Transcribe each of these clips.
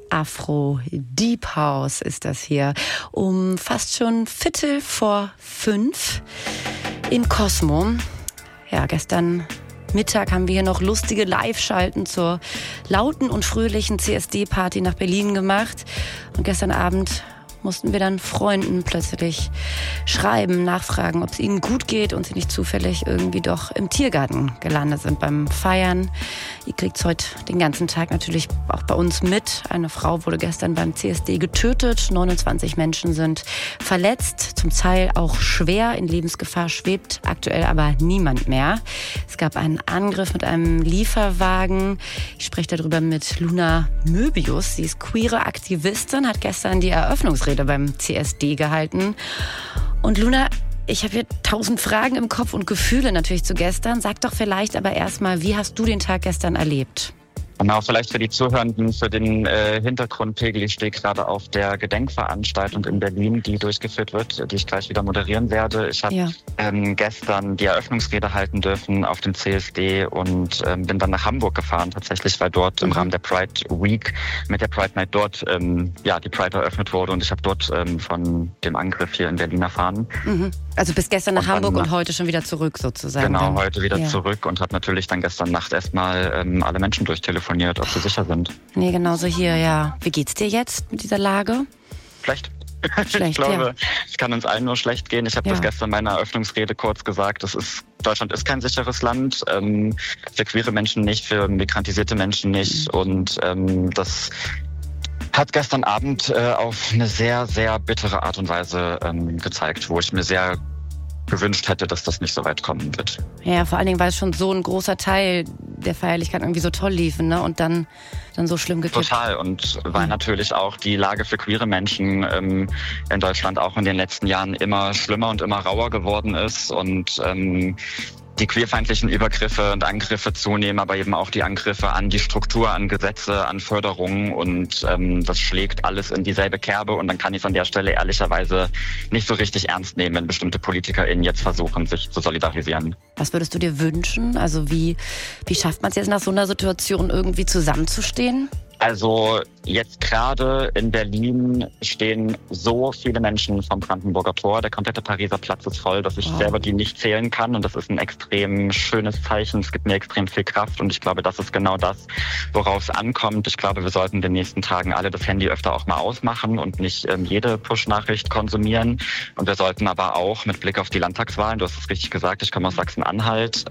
Afro Deep House ist das hier. Um fast schon 4:45 im Cosmo. Ja, gestern Mittag haben wir hier noch lustige Live-Schalten zur lauten und fröhlichen CSD-Party nach Berlin gemacht. Und gestern Abend mussten wir dann Freunden plötzlich schreiben, nachfragen, ob es ihnen gut geht und sie nicht zufällig irgendwie doch im Tiergarten gelandet sind beim Feiern. Ihr kriegt es heute den ganzen Tag natürlich auch bei uns mit. Eine Frau wurde gestern beim CSD getötet. 29 Menschen sind verletzt, zum Teil auch schwer in Lebensgefahr, schwebt aktuell aber niemand mehr. Es gab einen Angriff mit einem Lieferwagen. Ich spreche darüber mit Luna Möbius. Sie ist queere Aktivistin, hat gestern die Eröffnungsrede beim CSD gehalten. Und Luna, ich habe hier 1000 Fragen im Kopf und Gefühle natürlich zu gestern. Sag doch vielleicht aber erstmal, wie hast du den Tag gestern erlebt? Genau, vielleicht für die Zuhörenden, für den Hintergrundpegel. Ich stehe gerade auf der Gedenkveranstaltung in Berlin, die durchgeführt wird, die ich gleich wieder moderieren werde. Ich habe gestern die Eröffnungsrede halten dürfen auf dem CSD und bin dann nach Hamburg gefahren tatsächlich, weil dort im Rahmen der Pride Week mit der Pride Night dort die Pride eröffnet wurde und ich habe dort von dem Angriff hier in Berlin erfahren. Mhm. Also bis gestern nach Hamburg und heute schon wieder zurück sozusagen. Genau, dann. Heute wieder zurück und habe natürlich dann gestern Nacht erstmal alle Menschen durchtelefoniert, ob sie sicher sind. Nee, genauso hier, ja. Wie geht's dir jetzt mit dieser Lage? Schlecht. Ich glaube, es kann uns allen nur schlecht gehen. Ich habe das gestern in meiner Eröffnungsrede kurz gesagt. Deutschland ist kein sicheres Land. Für queere Menschen nicht, für migrantisierte Menschen nicht. Und das hat gestern Abend auf eine sehr, sehr bittere Art und Weise gezeigt, wo ich mir sehr gewünscht hätte, dass das nicht so weit kommen wird. Ja, vor allen Dingen, weil es schon so ein großer Teil der Feierlichkeit irgendwie so toll liefen, ne? Und dann so schlimm gekippt. Total. Und weil natürlich auch die Lage für queere Menschen in Deutschland auch in den letzten Jahren immer schlimmer und immer rauer geworden ist und die queerfeindlichen Übergriffe und Angriffe zunehmen, aber eben auch die Angriffe an die Struktur, an Gesetze, an Förderungen und das schlägt alles in dieselbe Kerbe und dann kann ich es an der Stelle ehrlicherweise nicht so richtig ernst nehmen, wenn bestimmte PolitikerInnen jetzt versuchen, sich zu solidarisieren. Was würdest du dir wünschen? Also wie schafft man es jetzt nach so einer Situation irgendwie zusammenzustehen? Also jetzt gerade in Berlin stehen so viele Menschen vom Brandenburger Tor. Der komplette Pariser Platz ist voll, dass ich selber die nicht zählen kann. Und das ist ein extrem schönes Zeichen. Es gibt mir extrem viel Kraft. Und ich glaube, das ist genau das, worauf es ankommt. Ich glaube, wir sollten in den nächsten Tagen alle das Handy öfter auch mal ausmachen und nicht jede Push-Nachricht konsumieren. Und wir sollten aber auch mit Blick auf die Landtagswahlen, du hast es richtig gesagt, ich komme aus Sachsen-Anhalt,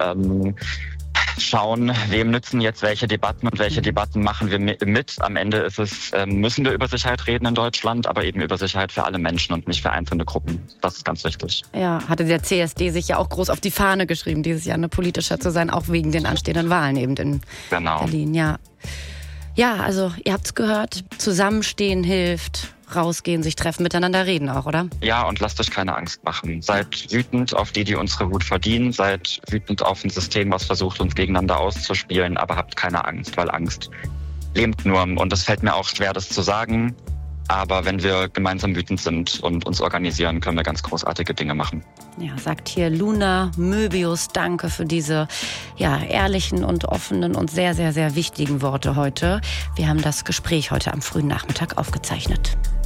schauen, wem nützen jetzt welche Debatten und welche Debatten machen wir mit. Am Ende ist es, müssen wir über Sicherheit reden in Deutschland, aber eben über Sicherheit für alle Menschen und nicht für einzelne Gruppen. Das ist ganz wichtig. Ja, hatte der CSD sich ja auch groß auf die Fahne geschrieben, dieses Jahr eine politischer zu sein, auch wegen den anstehenden Wahlen eben in Berlin. Ja, also ihr habt's gehört, zusammenstehen hilft. Rausgehen, sich treffen, miteinander reden auch, oder? Ja, und lasst euch keine Angst machen. Seid wütend auf die unsere Wut verdienen. Seid wütend auf ein System, was versucht, uns gegeneinander auszuspielen. Aber habt keine Angst, weil Angst lähmt nur. Und es fällt mir auch schwer, das zu sagen. Aber wenn wir gemeinsam wütend sind und uns organisieren, können wir ganz großartige Dinge machen. Ja, sagt hier Luna Möbius. Danke für diese ehrlichen und offenen und sehr, sehr, sehr wichtigen Worte heute. Wir haben das Gespräch heute am frühen Nachmittag aufgezeichnet.